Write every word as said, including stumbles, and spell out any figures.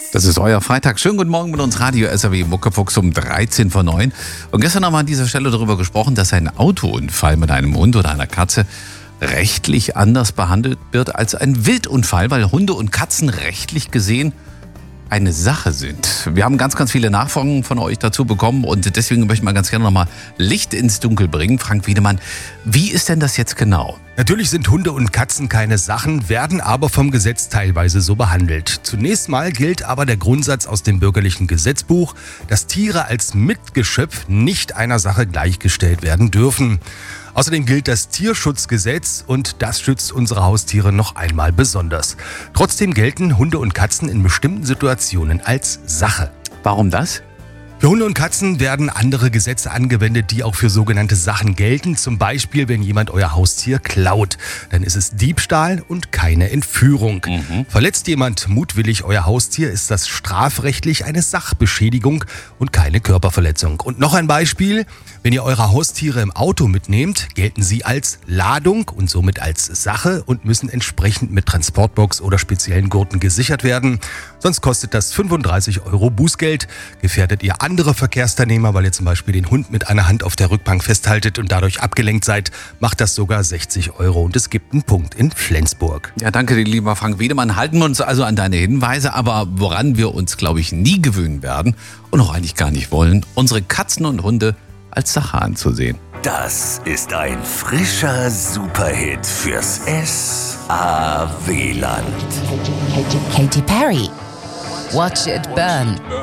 Das ist euer Freitag. Schönen guten Morgen mit uns Radio S R W Muckefuchs um dreizehn vor neun. Und gestern haben wir an dieser Stelle darüber gesprochen, dass ein Autounfall mit einem Hund oder einer Katze rechtlich anders behandelt wird als ein Wildunfall, weil Hunde und Katzen rechtlich gesehen eine Sache sind. Wir haben ganz, ganz viele Nachfragen von euch dazu bekommen und deswegen möchte ich mal ganz gerne nochmal Licht ins Dunkel bringen. Frank Wiedemann, wie ist denn das jetzt genau? Natürlich sind Hunde und Katzen keine Sachen, werden aber vom Gesetz teilweise so behandelt. Zunächst mal gilt aber der Grundsatz aus dem bürgerlichen Gesetzbuch, dass Tiere als Mitgeschöpf nicht einer Sache gleichgestellt werden dürfen. Außerdem gilt das Tierschutzgesetz und das schützt unsere Haustiere noch einmal besonders. Trotzdem gelten Hunde und Katzen in bestimmten Situationen als Sache. Warum das? Für Hunde und Katzen werden andere Gesetze angewendet, die auch für sogenannte Sachen gelten. Zum Beispiel, wenn jemand euer Haustier klaut, dann ist es Diebstahl und keine Entführung. Mhm. Verletzt jemand mutwillig euer Haustier, ist das strafrechtlich eine Sachbeschädigung und keine Körperverletzung. Und noch ein Beispiel, wenn ihr eure Haustiere im Auto mitnehmt, gelten sie als Ladung und somit als Sache und müssen entsprechend mit Transportbox oder speziellen Gurten gesichert werden. Sonst kostet das fünfunddreißig Euro Bußgeld. Gefährdet ihr andere Verkehrsteilnehmer, weil ihr zum Beispiel den Hund mit einer Hand auf der Rückbank festhaltet und dadurch abgelenkt seid, macht das sogar sechzig Euro und es gibt einen Punkt in Flensburg. Ja, danke dir, lieber Frank Wiedemann. Halten wir uns also an deine Hinweise, aber woran wir uns, glaube ich, nie gewöhnen werden und auch eigentlich gar nicht wollen, unsere Katzen und Hunde als Sache anzusehen. Das ist ein frischer Superhit fürs S A W-Land. Katy Perry. Watch it burn.